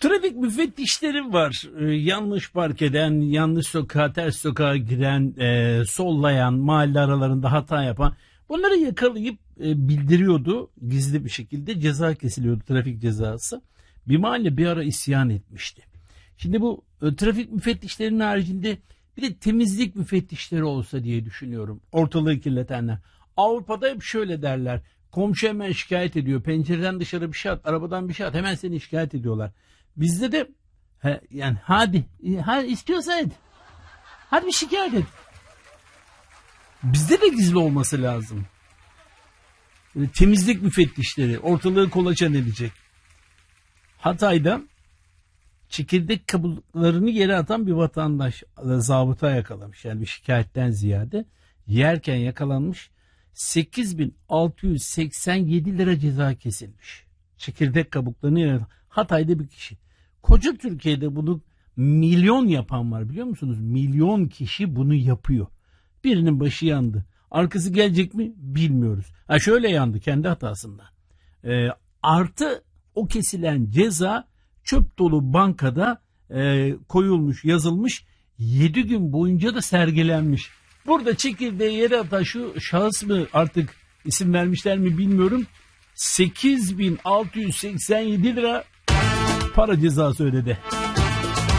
Trafik müfettişleri var. Yanlış park eden, yanlış sokağa, ters sokağa giren, sollayan, mahalle aralarında hata yapan. Bunları yakalayıp bildiriyordu. Gizli bir şekilde ceza kesiliyordu, trafik cezası. Bir mahalle bir ara isyan etmişti. Şimdi bu trafik müfettişlerinin haricinde bir de temizlik müfettişleri olsa diye düşünüyorum. Ortalığı kirletenler. Avrupa'da hep şöyle derler. Komşu hemen şikayet ediyor. Pencereden dışarı bir şey at, arabadan bir şey at. Hemen seni şikayet ediyorlar. Bizde de yani hadi istiyorsan et. Hadi bir şikayet et. Bizde de gizli olması lazım. Temizlik müfettişleri ortalığı kolaçan edecek. Hatay'da çekirdek kabuklarını yere atan bir vatandaş zabıta yakalamış. Yani bir şikayetten ziyade yerken yakalanmış. 8.687 lira ceza kesilmiş. Çekirdek kabuklarını yere atan. Hatay'da bir kişi. Koca Türkiye'de bunu milyon yapan var, biliyor musunuz? Milyon kişi bunu yapıyor. Birinin başı yandı. Arkası gelecek mi bilmiyoruz. Şöyle yandı kendi hatasından. Artı o kesilen ceza çöp dolu bankada koyulmuş, yazılmış. 7 gün boyunca da sergilenmiş. Burada çekirdeği yere atan şu şahıs mı, artık isim vermişler mi bilmiyorum. 8.687 lira para cezası ödedi.